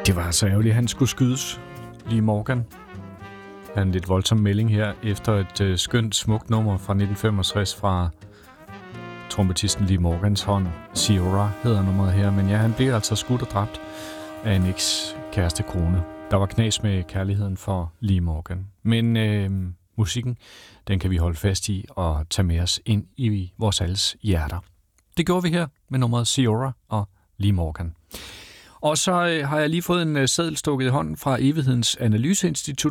Det var så ærgerligt, at han skulle skydes. Lee Morgan. Der er en lidt voldsom melding her, efter et skønt, smukt nummer fra 1965 fra trompetisten Lee Morgans hånd. Ciora hedder nummeret her, men ja, han blev altså skudt og dræbt af en eks-kæreste kone. Der var knas med kærligheden for Lee Morgan. Men musikken, den kan vi holde fast i og tage med os ind i vores alles hjerter. Det gjorde vi her med nummeret Ciora og Lee Morgan. Og så har jeg lige fået en seddel stukket i hånden fra Evighedens Analyseinstitut,